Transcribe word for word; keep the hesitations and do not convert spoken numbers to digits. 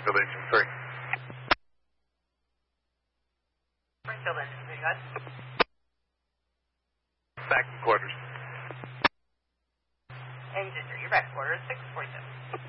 Springfield Engine three. Springfield Engine three, guys. Back in quarters. Engine three, your back quarter is six forty-seven.